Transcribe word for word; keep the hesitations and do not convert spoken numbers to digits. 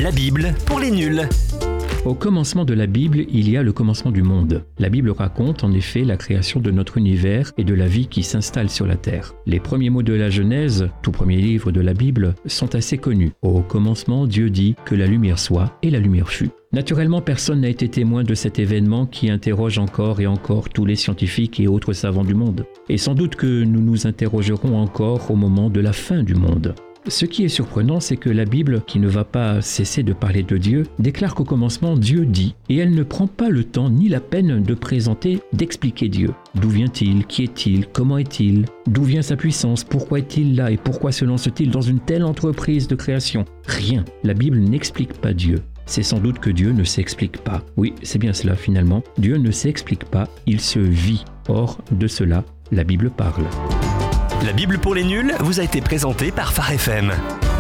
La Bible pour les nuls. Au commencement de la Bible, il y a le commencement du monde. La Bible raconte en effet la création de notre univers et de la vie qui s'installe sur la terre. Les premiers mots de la Genèse, tout premier livre de la Bible, sont assez connus. Au commencement, Dieu dit que la lumière soit et la lumière fut. Naturellement, personne n'a été témoin de cet événement qui interroge encore et encore tous les scientifiques et autres savants du monde. Et sans doute que nous nous interrogerons encore au moment de la fin du monde. Ce qui est surprenant, c'est que la Bible, qui ne va pas cesser de parler de Dieu, déclare qu'au commencement, Dieu dit, et elle ne prend pas le temps ni la peine de présenter, d'expliquer Dieu. D'où vient-il? Qui est-il? Comment est-il? D'où vient sa puissance? Pourquoi est-il là? Et pourquoi se lance-t-il dans une telle entreprise de création? Rien. La Bible n'explique pas Dieu. C'est sans doute que Dieu ne s'explique pas. Oui, c'est bien cela finalement. Dieu ne s'explique pas, il se vit. Or, de cela, la Bible parle. La Bible pour les nuls vous a été présentée par Phare F M.